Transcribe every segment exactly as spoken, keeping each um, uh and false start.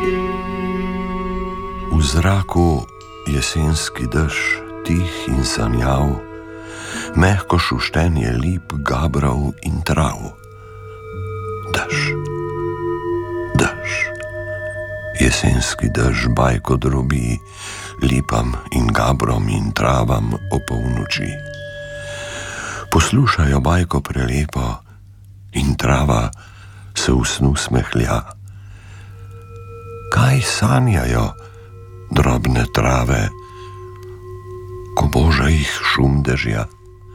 V zraku jesenski dež, tih in sanjav, mehko šuštenje lip, gabrov in trav. Dež, dež, jesenski dež bajko drobi, lipam in gabrom in travam o polnoči. Poslušajo bajko prelepo in trava se v snu smehlja. Kaj sanjajo drobne trave, ko boža jih šum dežja?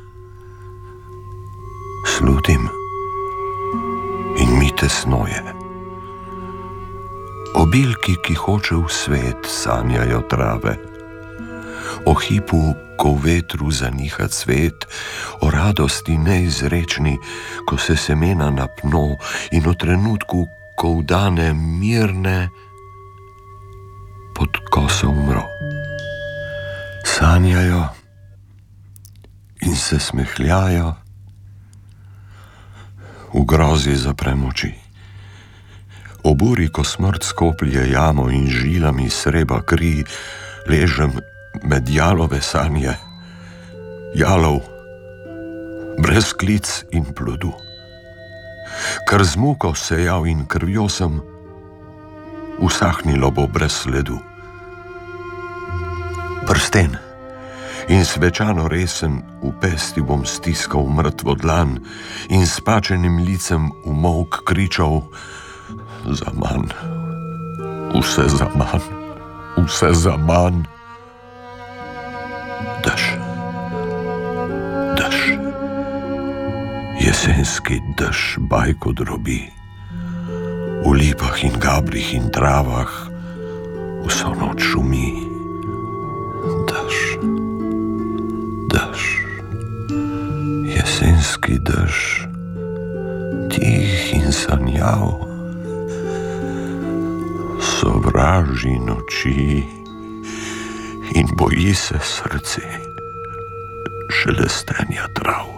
Slutim in mi tesno je. O bilki, ki hoče v svet, sanjajo trave. O hipu, ko v vetru zaniha cvet, o radosti neizrečni, ko se semena napno, in o trenutku, ko vdane mirne pod koso umro. Sanjajo in se smehljajo, v grozi zaprem oči. O buri, ko smrt skoplje jamo in žilami sreba kri, ležem med jalove sanje, jalov brez klic in plodu. Kar z muko sejal in krvjo sem, usahnilo bo brez sledu. Prsten in svečano resen v pesti bom stiskal mrtvo dlan in s pačenim licem v molk kričal: za manj, vse za manj, vse za manj. Dež, dež, jesenski dež bajko drobi, v lipah in gabrih in travah vso noč šumi. Dež, dež, jesenski dež, tih in sanjav, sovraži noči in boji se srce šelestenja trav.